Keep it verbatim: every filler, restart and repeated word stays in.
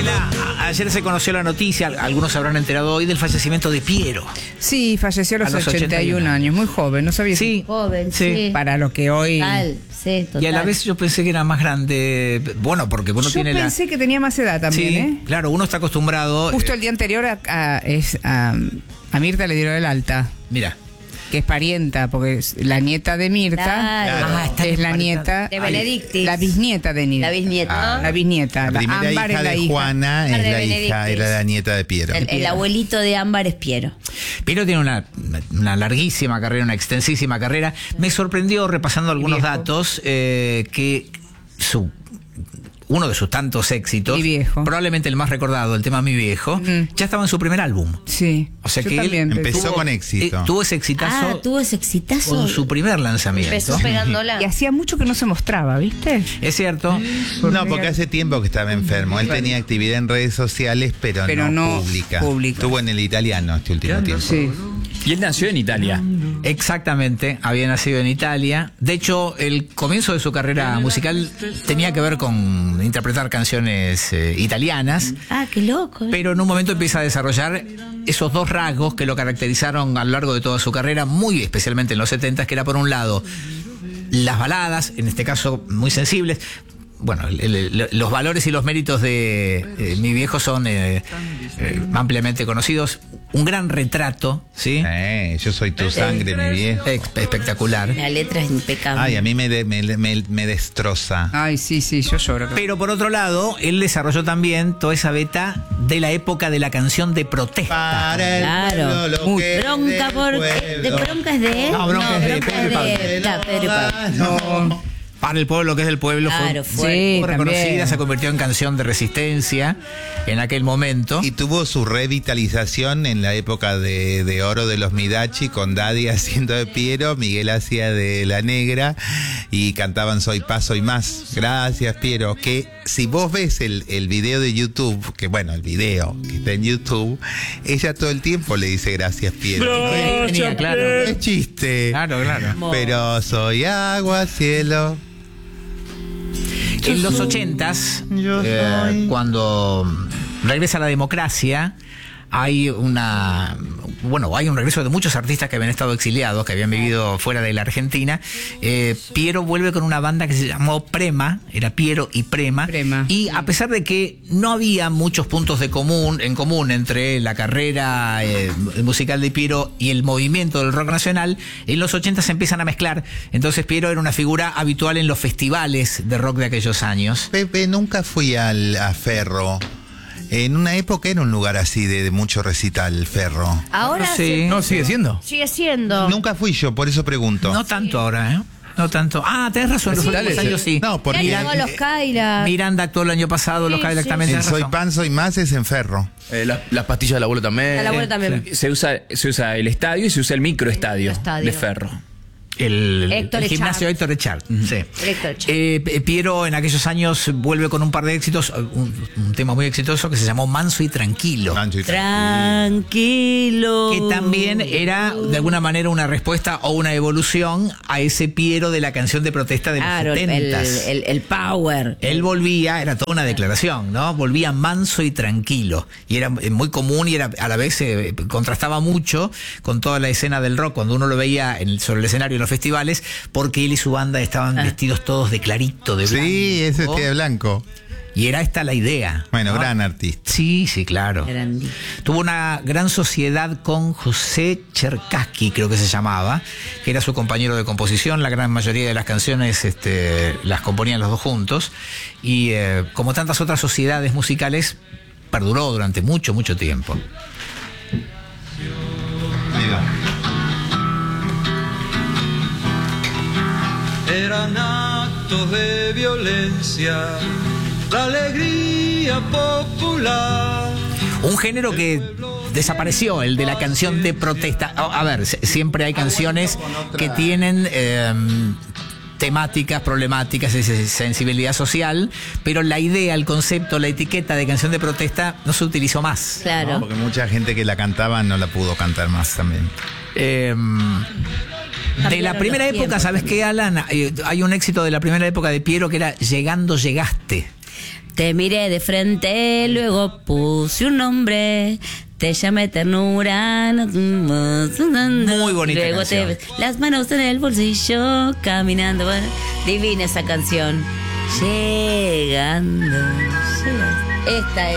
Gisela, a- ayer se conoció la noticia, algunos se habrán enterado hoy, del fallecimiento de Piero. Sí, falleció a los, A los ochenta y uno años, muy joven, no sabía. Sí, Joven, sí. sí. Para lo que hoy... Total, sí, total. Y a la vez yo pensé que era más grande. Bueno, porque uno Yo tiene pensé la... que tenía más edad también, Sí, ¿eh? claro, uno está acostumbrado... Justo eh, el día anterior a, a- es, a, a Mirta le dieron el alta, Mira. que es parienta, porque es la nieta de Mirta Claro. Ah, está es la parienta. nieta... De Benedictis. La bisnieta de Mirta. La bisnieta. Ah. La bisnieta. La primera Ámbar hija es la de hija. Juana La es de la hija, Benedictis. era la nieta de Piero. El, el abuelito de Ámbar es Piero. Piero tiene una, una larguísima carrera, una extensísima carrera. Me sorprendió, repasando algunos viejo. datos, eh, que su uno de sus tantos éxitos, Mi viejo. probablemente el más recordado, el tema Mi Viejo, Ujú. ya estaba en su primer álbum. Sí. O sea Yo que él también empezó pensé. con éxito. Eh, tuvo ese exitazo Ah, tuvo ese exitazo. con su primer lanzamiento. Empezó pegándola. Y hacía mucho que no se mostraba, ¿viste? Es cierto. No, porque hace tiempo que estaba enfermo. Él Claro. tenía actividad en redes sociales, pero, Pero no, no pública. pública. Estuvo en el italiano este último tiempo. Sí. Y él nació en Italia. Exactamente, había nacido en Italia. De hecho, el comienzo de su carrera musical tenía que ver con interpretar canciones eh, italianas, Ah, qué loco. ¿eh? pero en un momento empieza a desarrollar esos dos rasgos que lo caracterizaron a lo largo de toda su carrera, muy especialmente en los setenta, que era por un lado las baladas, en este caso muy sensibles. Bueno, el- el- los valores y los méritos de eh, Mi Viejo son eh, eh, ampliamente conocidos. Un gran retrato, ¿sí? Eh, yo soy tu sangre, mi viejo. Ex- espectacular. La letra es impecable. Ay, a mí me, de- me, me, me destroza. Ay, sí, sí, yo lloro. Pero por otro lado, él desarrolló también toda esa beta de la época de la canción de protesta. Para el Claro. pueblo, lo Muy- que es bronca del por... pueblo. ¿De bronca es de él? No, bronca es de bronca Pedro y Pablo. de- claro, Pedro y Pablo. No. Para el pueblo, que es el pueblo, Claro, fue fue. Sí, muy reconocida, también. se convirtió en canción de resistencia en aquel momento. Y tuvo su revitalización en la época de, de oro de los Midachi, con Daddy haciendo de Piero, Miguel hacía de La Negra y cantaban Soy Paz, Soy Más. Gracias, Piero. Que si vos ves el, el video de YouTube, que bueno, el video que está en YouTube, ella todo el tiempo le dice gracias, Piero. No es, Tenía, claro. no es chiste. Claro, claro. Pero soy agua, cielo. En los ochentas, Yo eh, soy- cuando regresa la democracia, hay una bueno hay un regreso de muchos artistas que habían estado exiliados, que habían vivido fuera de la Argentina. eh, Piero vuelve con una banda que se llamó Prema, era Piero y Prema, Prema. y a pesar de que no había muchos puntos de común en común entre la carrera eh, musical de Piero y el movimiento del rock nacional, en los ochenta se empiezan a mezclar. Entonces Piero era una figura habitual en los festivales de rock de aquellos años. Pepe, nunca fui al, a Ferro. En una época era un lugar así de, de mucho recital, Ferro. Ahora Sí. se- No, sigue siendo. Sigue siendo. Nunca fui yo, por eso pregunto. No tanto ahora, ¿eh? No tanto. Ah, tenés razón, en los Recitales, últimos años sí. No, porque Ya llegó los Kaira. Miranda actuó el año pasado, los Sí, Cadillac sí, también. el tenés Soy razón. Pan, Soy Más es en Ferro. Eh, las, las pastillas del abuelo también. El abuelo también. Se usa, se usa el estadio y se usa el microestadio Microestadio. de Ferro. El, Héctor el Echard. gimnasio Héctor Echard. Sí. Héctor Echard. Eh, P- Piero en aquellos años vuelve con un par de éxitos, un, un tema muy exitoso que se llamó Manso y Tranquilo. Mancho y Tranquilo. Que también era de alguna manera una respuesta o una evolución a ese Piero de la canción de protesta de los Claro, el, el, setentas. el- el power. Él volvía, era toda una declaración, ¿no? Volvía manso y tranquilo. Y era eh, muy común y era a la vez eh, contrastaba mucho con toda la escena del rock cuando uno lo veía en el- sobre el escenario en los festivales, porque él y su banda estaban Ah. vestidos todos de clarito, de blanco. Sí, ese es de blanco. Y era esta la idea. Bueno, ¿no? gran artista. Sí, sí, claro. Grandi. Tuvo una gran sociedad con José Cherkassky, creo que se llamaba, que era su compañero de composición. La gran mayoría de las canciones este, las componían los dos juntos. Y eh, como tantas otras sociedades musicales, perduró durante mucho, mucho tiempo. Ahí va. Eran actos de violencia, la alegría popular. Un género que desapareció, el de la canción de protesta. A, a ver, se- siempre hay canciones que tienen eh, temáticas, problemáticas, esa sensibilidad social, pero la idea, el concepto, la etiqueta de canción de protesta no se utilizó más. Claro. Porque mucha gente que la cantaba no la pudo cantar más también. Eh, de la Cambiaron primera los época, tiempos ¿sabes qué, Alan? Eh, Hay un éxito de la primera época de Piero que era Llegando Llegaste. Te miré de frente, luego puse un nombre. Te llamé ternura. Muy bonita luego canción. te las manos en el bolsillo, caminando. Bueno, divina esa canción. Llegando. llegando. Esta es.